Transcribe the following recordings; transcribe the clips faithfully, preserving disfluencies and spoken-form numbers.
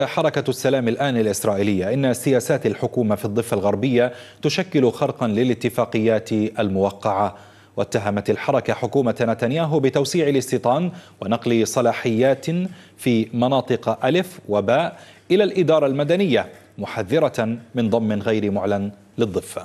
حركة السلام الآن الإسرائيلية إن سياسات الحكومة في الضفة الغربية تشكل خرقا للاتفاقيات الموقعة، واتهمت الحركة حكومة نتنياهو بتوسيع الاستيطان ونقل صلاحيات في مناطق ألف وباء إلى الإدارة المدنية، محذرة من ضم غير معلن للضفة.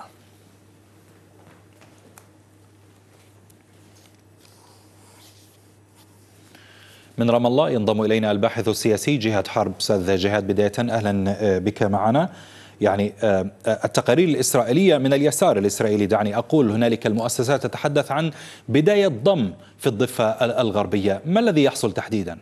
من رام الله ينضم إلينا الباحث السياسي جهاد حرب. أستاذ جهاد، بداية أهلا بك معنا. يعني التقارير الإسرائيلية من اليسار الإسرائيلي، دعني أقول، هنالك المؤسسات تتحدث عن بداية ضم في الضفة الغربية، ما الذي يحصل تحديدا؟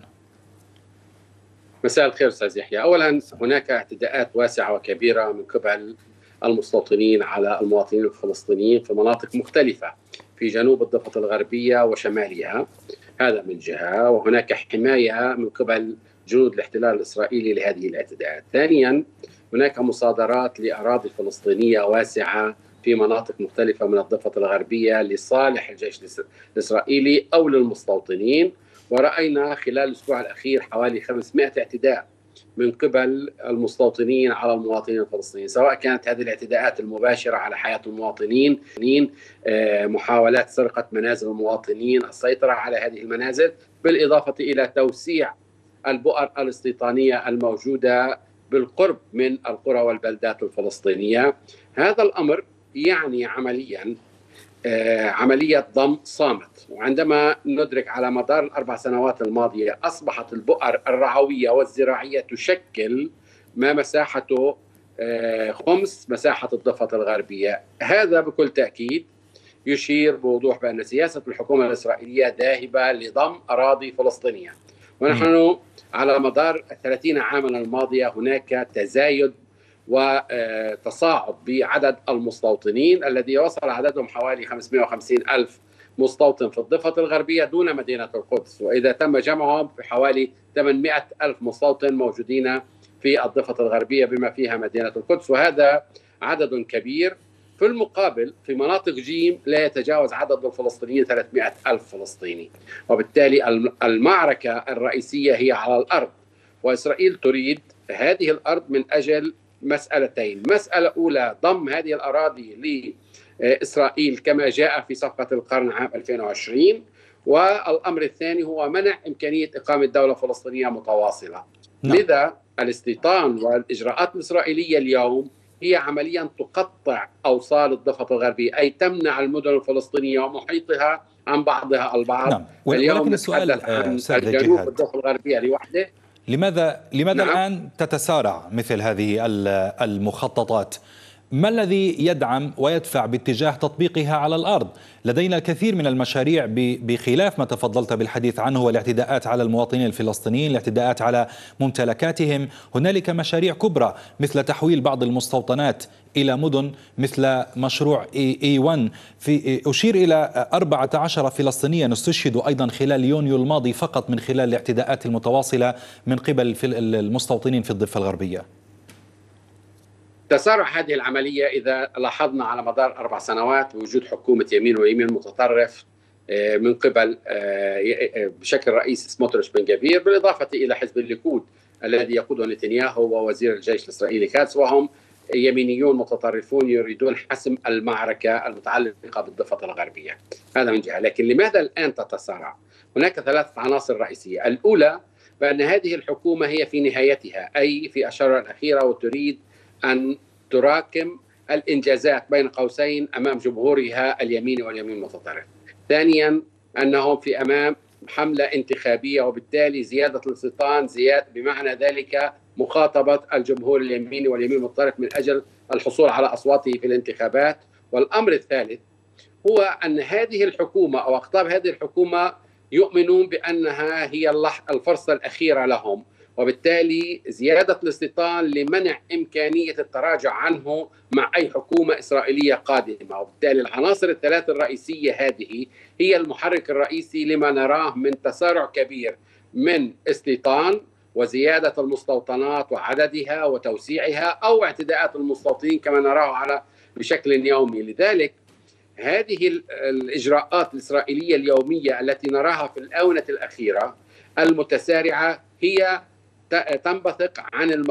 مساء الخير أستاذ يحيى. أولا هناك اعتداءات واسعة وكبيرة من قبل المستوطنين على المواطنين الفلسطينيين في مناطق مختلفة في جنوب الضفة الغربية وشمالها، هذا من جهة، وهناك حماية من قبل جنود الاحتلال الإسرائيلي لهذه الاعتداءات. ثانيا هناك مصادرات لأراضي فلسطينية واسعة في مناطق مختلفة من الضفة الغربية لصالح الجيش الإسرائيلي أو للمستوطنين، ورأينا خلال الأسبوع الأخير حوالي خمسمائة اعتداء من قبل المستوطنين على المواطنين الفلسطينيين، سواء كانت هذه الاعتداءات المباشرة على حياة المواطنين، محاولات سرقة منازل المواطنين، السيطرة على هذه المنازل، بالإضافة إلى توسيع البؤر الاستيطانية الموجودة بالقرب من القرى والبلدات الفلسطينية. هذا الأمر يعني عمليا عملية ضم صامت، وعندما ندرك على مدار الأربع سنوات الماضية أصبحت البؤر الرعوية والزراعية تشكل ما مساحته خمس مساحة الضفة الغربية. هذا بكل تأكيد يشير بوضوح بأن سياسة الحكومة الإسرائيلية ذاهبة لضم أراضي فلسطينية، ونحن على مدار الثلاثين عاما الماضية هناك تزايد وتصاعد بعدد المستوطنين الذي وصل عددهم حوالي خمسمائة وخمسين ألف مستوطن في الضفة الغربية دون مدينة القدس، وإذا تم جمعهم بحوالي ثمانمائة ألف مستوطن موجودين في الضفة الغربية بما فيها مدينة القدس، وهذا عدد كبير. في المقابل في مناطق جيم لا يتجاوز عدد الفلسطينيين ثلاثمائة ألف فلسطيني، وبالتالي المعركة الرئيسية هي على الأرض، وإسرائيل تريد هذه الأرض من أجل مسألتين. مسألة أولى ضم هذه الأراضي لإسرائيل كما جاء في صفقة القرن عام ألفين وعشرين، والأمر الثاني هو منع إمكانية إقامة دولة فلسطينية متواصلة. نعم. لذا الاستيطان والإجراءات الإسرائيلية اليوم هي عمليا تقطع أوصال الضفة الغربية، أي تمنع المدن الفلسطينية ومحيطها عن بعضها البعض. نعم. اليوم نتحدث عن الجنوب الضفة الغربية لوحده. لماذا لماذا نعم. الآن تتسارع مثل هذه المخططات؟ ما الذي يدعم ويدفع باتجاه تطبيقها على الأرض؟ لدينا الكثير من المشاريع بخلاف ما تفضلت بالحديث عنه، والاعتداءات على المواطنين الفلسطينيين، الاعتداءات على ممتلكاتهم. هنالك مشاريع كبرى مثل تحويل بعض المستوطنات إلى مدن، مثل مشروع إي واحد. في أشير إلى أربعة عشر فلسطينيا استشهدوا أيضا خلال يونيو الماضي فقط من خلال الاعتداءات المتواصلة من قبل المستوطنين في الضفة الغربية. تسارع هذه العملية إذا لاحظنا على مدار أربع سنوات وجود حكومة يمين ويمين متطرف من قبل بشكل رئيس سموتريتش بن جفير، بالإضافة إلى حزب الليكود الذي يقوده نتنياهو ووزير الجيش الإسرائيلي كاتس، وهم يمينيون متطرفون يريدون حسم المعركة المتعلقة بالضفة الغربية. هذا من جهة. لكن لماذا الآن تتسارع؟ هناك ثلاث عناصر رئيسية. الأولى بأن هذه الحكومة هي في نهايتها، أي في أشهرها الأخيرة، وتريد أن تراكم الإنجازات بين قوسين أمام جمهورها اليميني واليمين المتطرف. ثانيا أنهم في أمام حملة انتخابية، وبالتالي زيادة الاستيطان زيادة بمعنى ذلك مخاطبة الجمهور اليميني واليمين المتطرف من أجل الحصول على أصواته في الانتخابات. والأمر الثالث هو أن هذه الحكومة أو أقطاب هذه الحكومة يؤمنون بأنها هي الفرصة الأخيرة لهم، وبالتالي زيادة الاستيطان لمنع إمكانية التراجع عنه مع أي حكومة إسرائيلية قادمة. وبالتالي العناصر الثلاث الرئيسية هذه هي المحرك الرئيسي لما نراه من تسارع كبير من استيطان وزيادة المستوطنات وعددها وتوسيعها، أو اعتداءات المستوطنين كما نراه على بشكل يومي. لذلك هذه الإجراءات الإسرائيلية اليومية التي نراها في الآونة الأخيرة المتسارعة هي تنبثق عن